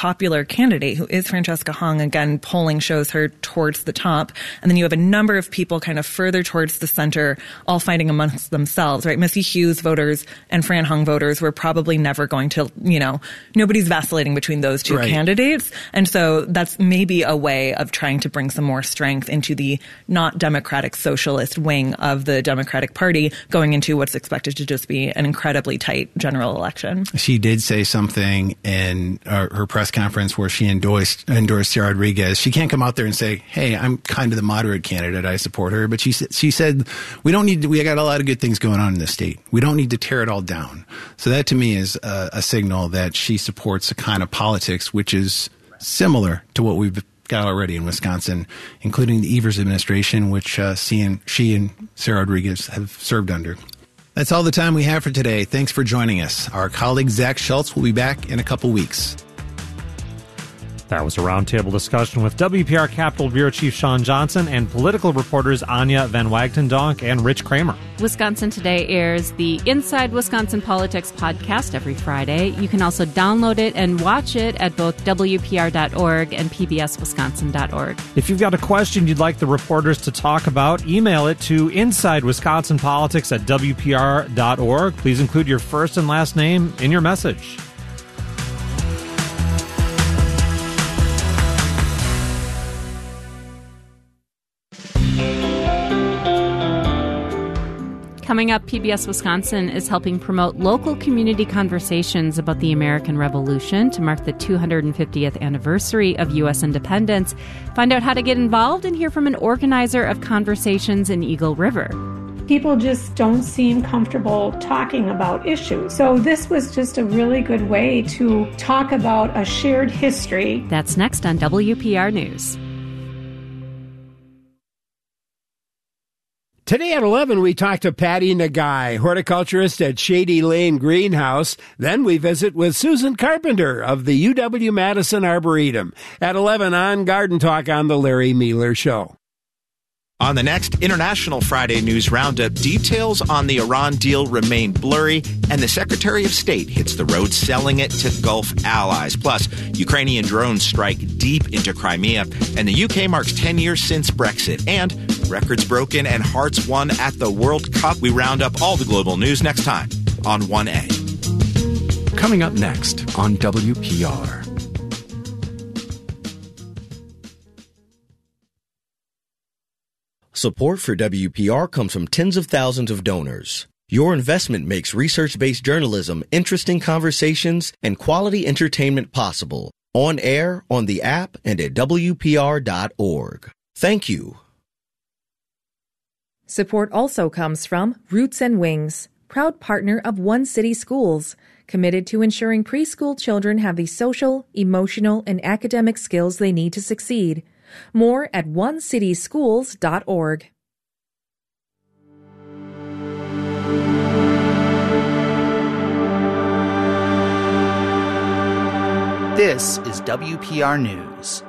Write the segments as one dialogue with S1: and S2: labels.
S1: popular candidate, who is Francesca Hong. Again, polling shows her towards the top. And then you have a number of people kind of further towards the center, all fighting amongst themselves, right? Missy Hughes voters and Fran Hung voters were probably never going to, nobody's vacillating between those two candidates. And so that's maybe a way of trying to bring some more strength into the not democratic socialist wing of the Democratic Party going into what's expected to just be an incredibly tight general election.
S2: She did say something in her press conference where she endorsed Sarah Rodriguez. She can't come out there and say, hey, I'm kind of the moderate candidate. I support her. But she said, we got a lot of good things going on in this state. We don't need to tear it all down. So that to me is a signal that she supports a kind of politics which is similar to what we've got already in Wisconsin, including the Evers administration, which she and Sarah Rodriguez have served under. That's all the time we have for today. Thanks for joining us. Our colleague Zach Schultz will be back in a couple weeks.
S3: That was a roundtable discussion with WPR Capitol Bureau Chief Sean Johnson and political reporters Anya Van Wagtendonk and Rich Kramer.
S4: Wisconsin Today airs the Inside Wisconsin Politics podcast every Friday. You can also download it and watch it at both WPR.org and PBSWisconsin.org.
S3: If you've got a question you'd like the reporters to talk about, email it to InsideWisconsinPolitics@WPR.org. Please include your first and last name in your message.
S4: Coming up, PBS Wisconsin is helping promote local community conversations about the American Revolution to mark the 250th anniversary of U.S. independence. Find out how to get involved and hear from an organizer of conversations in Eagle River.
S5: People just don't seem comfortable talking about issues. So this was just a really good way to talk about a shared history.
S4: That's next on WPR News.
S6: Today at 11, we talk to Patty Nagai, horticulturist at Shady Lane Greenhouse. Then we visit with Susan Carpenter of the UW-Madison Arboretum. At 11 on Garden Talk on The Larry Mealer Show.
S7: On the next International Friday News Roundup, details on the Iran deal remain blurry, and the Secretary of State hits the road selling it to Gulf allies. Plus, Ukrainian drones strike deep into Crimea, and the UK marks 10 years since Brexit. And records broken and hearts won at the World Cup. We round up all the global news next time on 1A.
S8: Coming up next on WPR.
S9: Support for WPR comes from tens of thousands of donors. Your investment makes research-based journalism, interesting conversations, and quality entertainment possible. On air, on the app, and at WPR.org. Thank you.
S10: Support also comes from Roots and Wings, proud partner of One City Schools, committed to ensuring preschool children have the social, emotional, and academic skills they need to succeed. More at onecityschools.org.
S11: This is WPR News.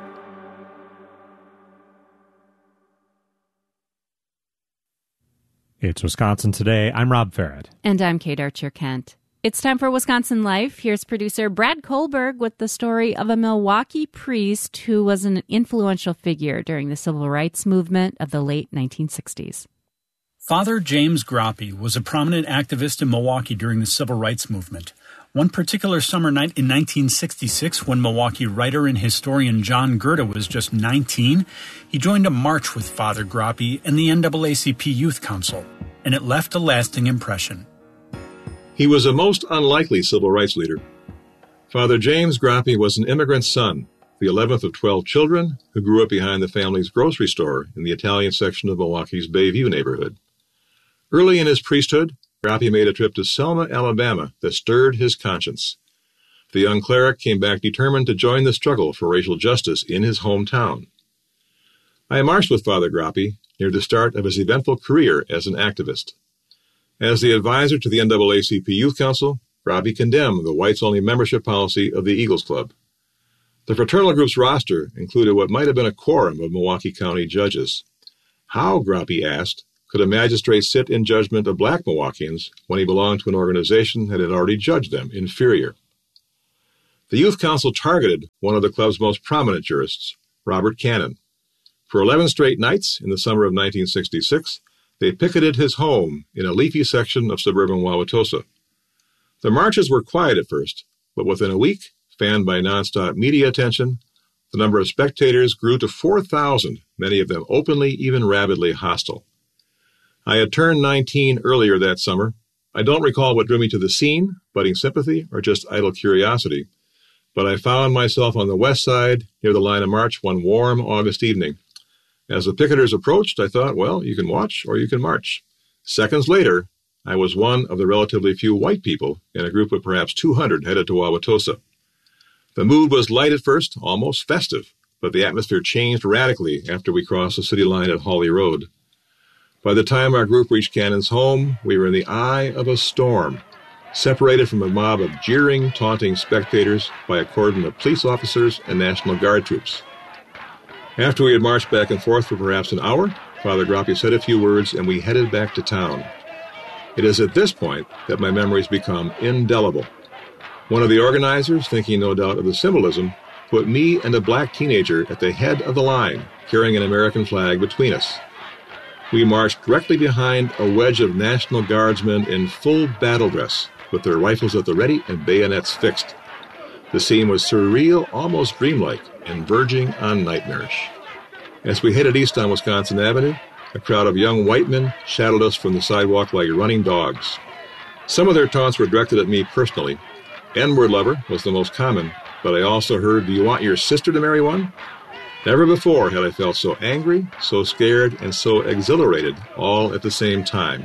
S3: It's Wisconsin Today. I'm Rob Farrett.
S4: And I'm Kate Archer-Kent. It's time for Wisconsin Life. Here's producer Brad Kohlberg with the story of a Milwaukee priest who was an influential figure during the civil rights movement of the late 1960s.
S12: Father James Groppe was a prominent activist in Milwaukee during the civil rights movement. One particular summer night in 1966, when Milwaukee writer and historian John Gerda was just 19, he joined a march with Father Groppe and the NAACP Youth Council, and it left a lasting impression.
S13: He was a most unlikely civil rights leader. Father James Groppe was an immigrant son, the 11th of 12 children, who grew up behind the family's grocery store in the Italian section of Milwaukee's Bayview neighborhood. Early in his priesthood, Groppe made a trip to Selma, Alabama that stirred his conscience. The young cleric came back determined to join the struggle for racial justice in his hometown. I marched with Father Groppe near the start of his eventful career as an activist. As the advisor to the NAACP Youth Council, Groppe condemned the whites-only membership policy of the Eagles Club. The fraternal group's roster included what might have been a quorum of Milwaukee County judges. How, Groppe asked, could a magistrate sit in judgment of black Milwaukeeans when he belonged to an organization that had already judged them inferior? The Youth Council targeted one of the club's most prominent jurists, Robert Cannon. For 11 straight nights in the summer of 1966, they picketed his home in a leafy section of suburban Wauwatosa. The marches were quiet at first, but within a week, fanned by nonstop media attention, the number of spectators grew to 4,000, many of them openly, even rabidly hostile. I had turned 19 earlier that summer. I don't recall what drew me to the scene, budding sympathy, or just idle curiosity, but I found myself on the west side near the line of march one warm August evening. As the picketers approached, I thought, well, you can watch or you can march. Seconds later, I was one of the relatively few white people in a group of perhaps 200 headed to Wauwatosa. The mood was light at first, almost festive, but the atmosphere changed radically after we crossed the city line at Hawley Road. By the time our group reached Cannon's home, we were in the eye of a storm, separated from a mob of jeering, taunting spectators by a cordon of police officers and National Guard troops. After we had marched back and forth for perhaps an hour, Father Grappi said a few words and we headed back to town. It is at this point that my memories become indelible. One of the organizers, thinking no doubt of the symbolism, put me and a black teenager at the head of the line, carrying an American flag between us. We marched directly behind a wedge of National Guardsmen in full battle dress, with their rifles at the ready and bayonets fixed. The scene was surreal, almost dreamlike, and verging on nightmarish. As we headed east on Wisconsin Avenue, a crowd of young white men shadowed us from the sidewalk like running dogs. Some of their taunts were directed at me personally. N-word lover was the most common, but I also heard, "Do you want your sister to marry one?" Never before had I felt so angry, so scared, and so exhilarated, all at the same time.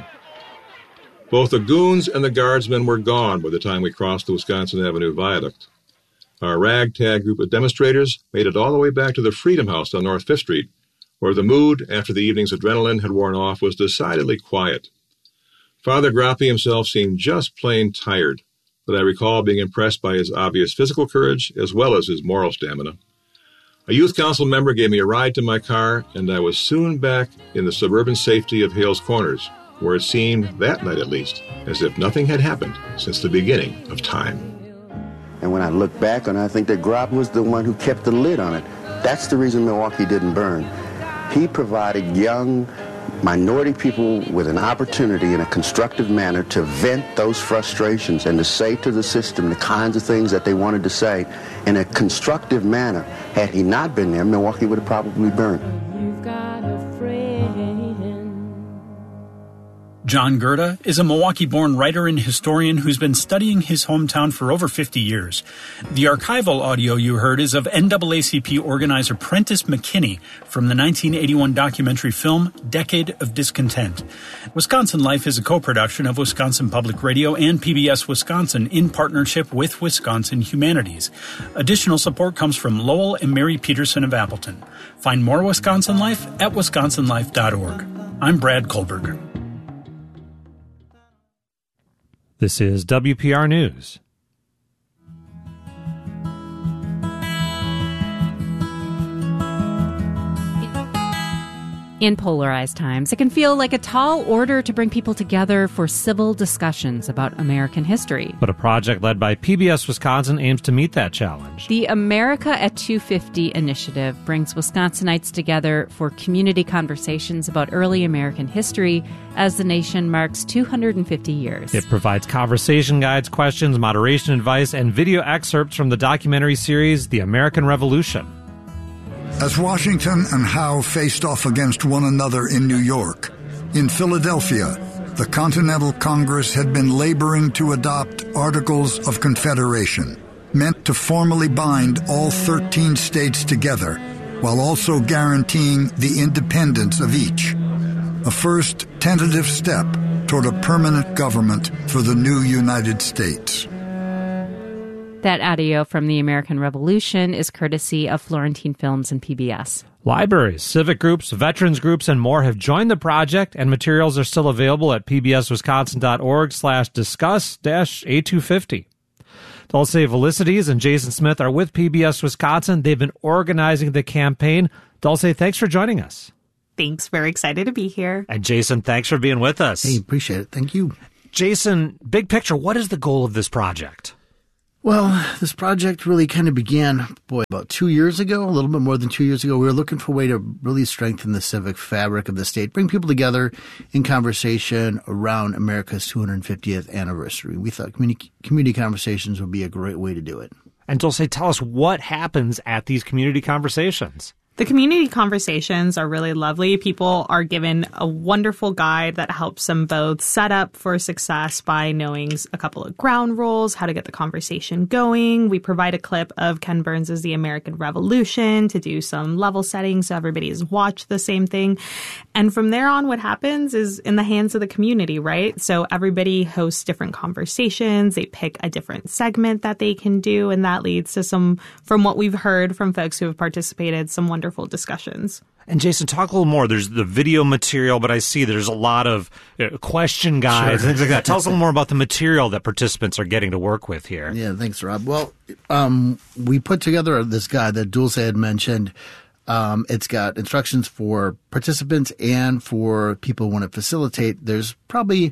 S13: Both the goons and the guardsmen were gone by the time we crossed the Wisconsin Avenue Viaduct. Our ragtag group of demonstrators made it all the way back to the Freedom House on North 5th Street, where the mood, after the evening's adrenaline had worn off, was decidedly quiet. Father Grappi himself seemed just plain tired, but I recall being impressed by his obvious physical courage as well as his moral stamina. A youth council member gave me a ride to my car, and I was soon back in the suburban safety of Hales Corners, where it seemed, that night at least, as if nothing had happened since the beginning of time.
S14: And when I look back on it, I think that Grappi was the one who kept the lid on it. That's the reason Milwaukee didn't burn. He provided young minority people with an opportunity in a constructive manner to vent those frustrations and to say to the system the kinds of things that they wanted to say in a constructive manner. Had he not been there, Milwaukee would have probably burned. You've got a friend.
S12: John Gerda is a Milwaukee-born writer and historian who's been studying his hometown for over 50 years. The archival audio you heard is of NAACP organizer Prentice McKinney from the 1981 documentary film Decade of Discontent. Wisconsin Life is a co-production of Wisconsin Public Radio and PBS Wisconsin in partnership with Wisconsin Humanities. Additional support comes from Lowell and Mary Peterson of Appleton. Find more Wisconsin Life at wisconsinlife.org. I'm Brad Kohlberger.
S3: This is WPR News.
S4: In polarized times, it can feel like a tall order to bring people together for civil discussions about American history.
S3: But a project led by PBS Wisconsin aims to meet that challenge.
S4: The America at 250 initiative brings Wisconsinites together for community conversations about early American history as the nation marks 250 years.
S3: It provides conversation guides, questions, moderation advice, and video excerpts from the documentary series The American Revolution.
S15: As Washington and Howe faced off against one another in New York, in Philadelphia, the Continental Congress had been laboring to adopt Articles of Confederation, meant to formally bind all 13 states together, while also guaranteeing the independence of each. A first tentative step toward a permanent government for the new United States.
S4: That audio from the American Revolution is courtesy of Florentine Films and PBS.
S3: Libraries, civic groups, veterans groups, and more have joined the project, and materials are still available at pbswisconsin.org/discuss-A250. Dulce Felicities and Jason Smith are with PBS Wisconsin. They've been organizing the campaign. Dulce, thanks for joining us.
S16: Thanks. Very excited to be here.
S3: And Jason, thanks for being with us.
S2: Hey, appreciate it. Thank you.
S3: Jason, big picture, what is the goal of this project?
S17: Well, this project really kind of began, about 2 years ago, a little bit more than 2 years ago. We were looking for a way to really strengthen the civic fabric of the state, bring people together in conversation around America's 250th anniversary. We thought community conversations would be a great way to do it.
S3: And Dulce, tell us what happens at these community conversations.
S16: The community conversations are really lovely. People are given a wonderful guide that helps them both set up for success by knowing a couple of ground rules, how to get the conversation going. We provide a clip of Ken Burns' The American Revolution to do some level setting so everybody's watched the same thing. And from there on, what happens is in the hands of the community, right? So everybody hosts different conversations. They pick a different segment that they can do, and that leads to some, from what we've heard from folks who have participated, some wonderful discussions.
S3: And Jason, talk a little more. There's the video material, but I see there's a lot of question guides and things like that. Tell us a little more about the material that participants are getting to work with here.
S17: Yeah, thanks, Rob. Well, we put together this guide that Dulce had mentioned. It's got instructions for participants and for people who want to facilitate. There's probably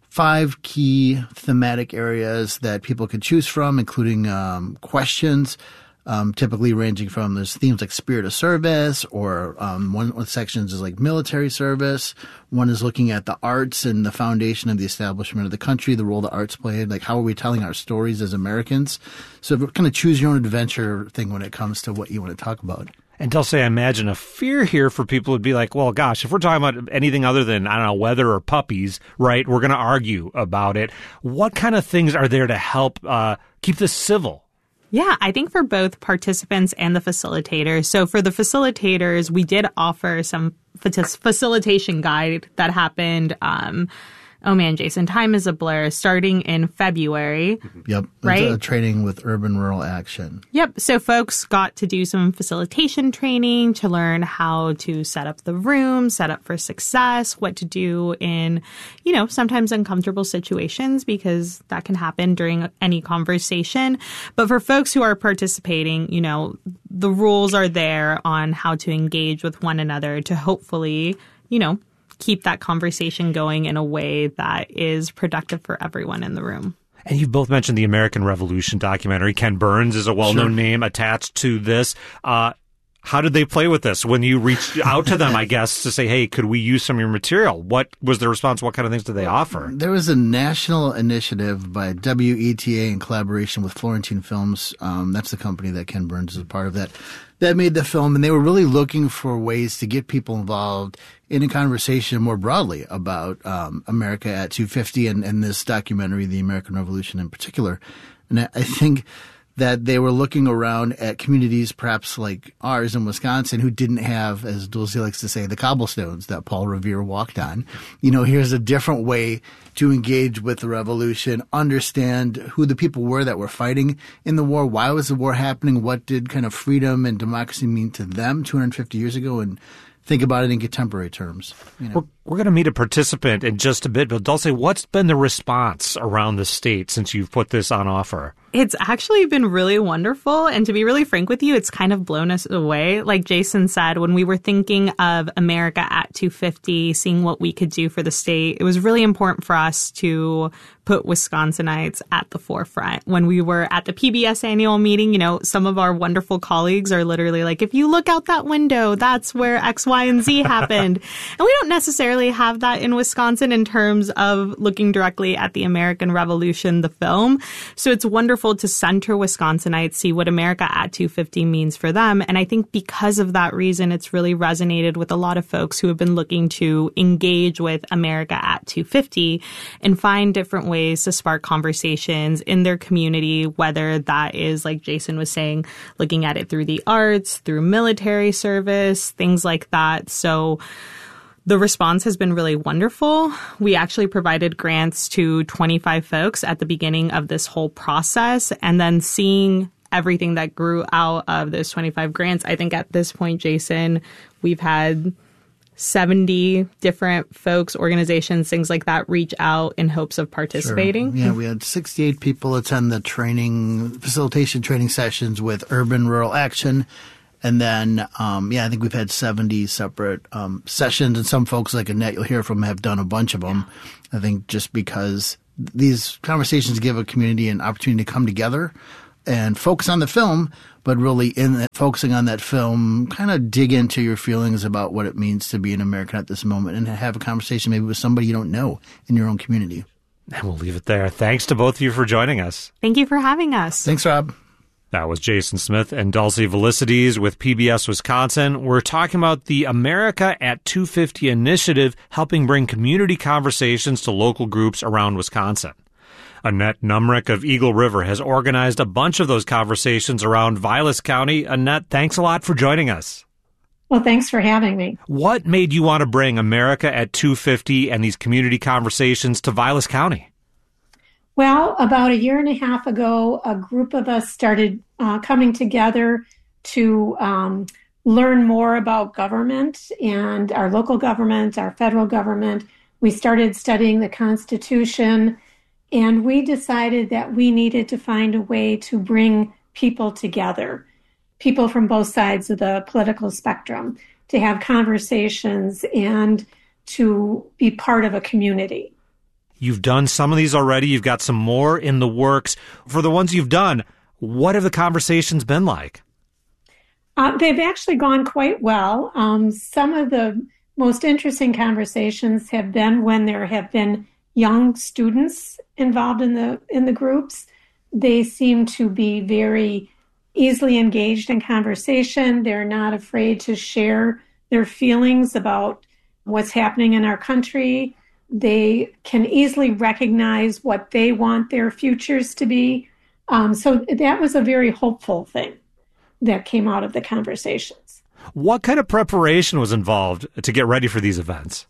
S17: 5 key thematic areas that people could choose from, including questions. Typically ranging from there's themes like spirit of service, or one sections is like military service. One is looking at the arts and the foundation of the establishment of the country, the role the arts played, like how are we telling our stories as Americans. So kind of choose your own adventure thing when it comes to what you want to talk about.
S3: And Dulce, I imagine a fear here for people would be like, well, gosh, if we're talking about anything other than, I don't know, weather or puppies, right, we're going to argue about it. What kind of things are there to help keep this civil?
S16: Yeah, I think for both participants and the facilitators. So for the facilitators, we did offer some facilitation guide that happened. Oh man, Jason, time is a blur. Starting in February.
S17: Yep.
S16: Right?
S17: It's a training with Urban Rural Action.
S16: Yep. So folks got to do some facilitation training to learn how to set up the room, set up for success, what to do in, sometimes uncomfortable situations, because that can happen during any conversation. But for folks who are participating, the rules are there on how to engage with one another to hopefully, keep that conversation going in a way that is productive for everyone in the room.
S3: And you've both mentioned the American Revolution documentary. Ken Burns is a well-known name attached to this. How did they play with this when you reached out to them, I guess, to say, hey, could we use some of your material? What was the response? What kind of things did they offer?
S17: There was a national initiative by WETA in collaboration with Florentine Films. That's the company that Ken Burns is a part of that made the film. And they were really looking for ways to get people involved in a conversation more broadly about America at 250 and this documentary, The American Revolution in particular. And I think that they were looking around at communities perhaps like ours in Wisconsin who didn't have, as Dulce likes to say, the cobblestones that Paul Revere walked on. Here's a different way to engage with the revolution, understand who the people were that were fighting in the war, why was the war happening, what did kind of freedom and democracy mean to them 250 years ago, and think about it in contemporary terms.
S3: We're going to meet a participant in just a bit, but Dulce, what's been the response around the state since you've put this on offer?
S16: It's actually been really wonderful. And to be really frank with you, it's kind of blown us away. Like Jason said, when we were thinking of America at 250, seeing what we could do for the state, it was really important for us to put Wisconsinites at the forefront. When we were at the PBS annual meeting, some of our wonderful colleagues are literally like, if you look out that window, that's where X, Y, and Z happened. And we don't necessarily have that in Wisconsin in terms of looking directly at the American Revolution, the film. So it's wonderful to center Wisconsinites, see what America at 250 means for them. And I think because of that reason, it's really resonated with a lot of folks who have been looking to engage with America at 250 and find different ways to spark conversations in their community, whether that is, like Jason was saying, looking at it through the arts, through military service, things like that. So the response has been really wonderful. We actually provided grants to 25 folks at the beginning of this whole process, and then seeing everything that grew out of those 25 grants, I think at this point, Jason, we've had 70 different folks, organizations, things like that reach out in hopes of participating.
S17: Sure. Yeah, we had 68 people attend the facilitation training sessions with Urban Rural Action. And then, I think we've had 70 separate sessions, and some folks like Annette you'll hear from have done a bunch of them. I think just because these conversations give a community an opportunity to come together and focus on the film, but really focusing on that film, kind of dig into your feelings about what it means to be an American at this moment and have a conversation maybe with somebody you don't know in your own community.
S3: And we'll leave it there. Thanks to both of you for joining us.
S16: Thank you for having us.
S17: Thanks, Rob.
S3: That was Jason Smith and Dulcie Velicities with PBS Wisconsin. We're talking about the America at 250 initiative, helping bring community conversations to local groups around Wisconsin. Annette Numrick of Eagle River has organized a bunch of those conversations around Vilas County. Annette, thanks a lot for joining us.
S5: Well, thanks for having me.
S3: What made you want to bring America at 250 and these community conversations to Vilas County?
S5: Well, about a year and a half ago, a group of us started coming together to learn more about government and our local government, our federal government. We started studying the Constitution, and we decided that we needed to find a way to bring people together, people from both sides of the political spectrum, to have conversations and to be part of a community.
S3: You've done some of these already. You've got some more in the works. For the ones you've done, what have the conversations been like?
S5: They've actually gone quite well. Some of the most interesting conversations have been when there have been young students involved in the groups. They seem to be very easily engaged in conversation. They're not afraid to share their feelings about what's happening in our country. They can easily recognize what they want their futures to be. So that was a very hopeful thing that came out of the conversations.
S3: What kind of preparation was involved to get ready for these events?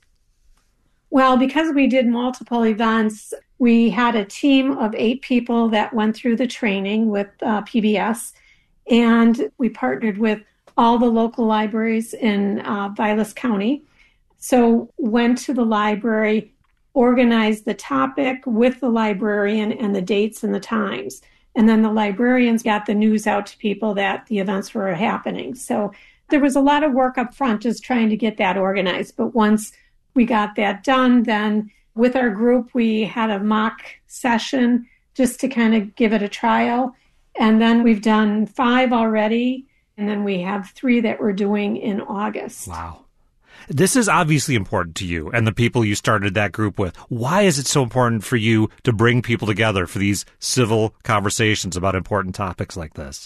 S5: Well, because we did multiple events, we had a team of 8 people that went through the training with PBS, and we partnered with all the local libraries in Vilas County. So went to the library, organized the topic with the librarian and the dates and the times. And then the librarians got the news out to people that the events were happening. So there was a lot of work up front just trying to get that organized. But once we got that done, then with our group, we had a mock session just to kind of give it a trial. And then we've done 5 already. And then we have 3 that we're doing in August.
S3: Wow. This is obviously important to you and the people you started that group with. Why is it so important for you to bring people together for these civil conversations about important topics like this?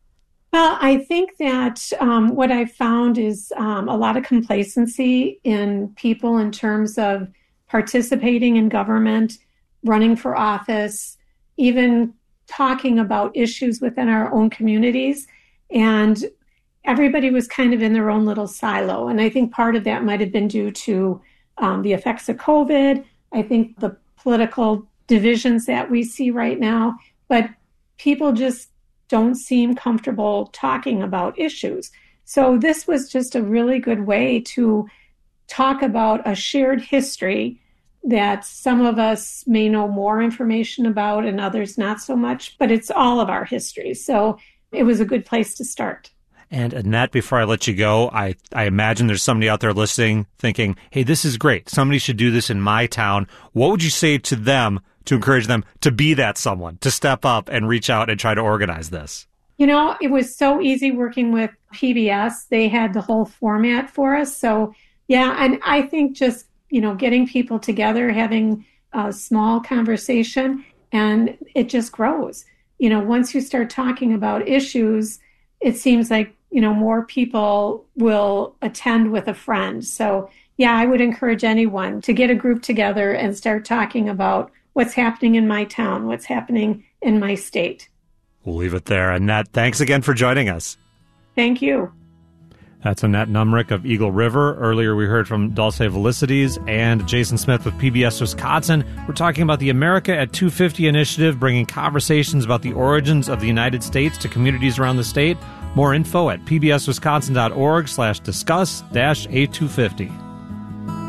S5: Well, I think that what I've found is a lot of complacency in people in terms of participating in government, running for office, even talking about issues within our own communities. And everybody was kind of in their own little silo. And I think part of that might have been due to the effects of COVID. I think the political divisions that we see right now. But people just don't seem comfortable talking about issues. So this was just a really good way to talk about a shared history that some of us may know more information about and others not so much, but it's all of our history. So it was a good place to start.
S3: And Annette, before I let you go, I imagine there's somebody out there listening thinking, hey, this is great. Somebody should do this in my town. What would you say to them to encourage them to be that someone, to step up and reach out and try to organize this?
S5: You know, it was so easy working with PBS. They had the whole format for us. So, yeah, and I think just, getting people together, having a small conversation, and it just grows. Once you start talking about issues, it seems like, more people will attend with a friend. So, yeah, I would encourage anyone to get a group together and start talking about what's happening in my town, what's happening in my state.
S3: We'll leave it there. Annette, thanks again for joining us.
S5: Thank you.
S3: That's Annette Numrick of Eagle River. Earlier, we heard from Dulce Velicities and Jason Smith with PBS Wisconsin. We're talking about the America at 250 initiative, bringing conversations about the origins of the United States to communities around the state. More info at pbswisconsin.org/discuss-A250.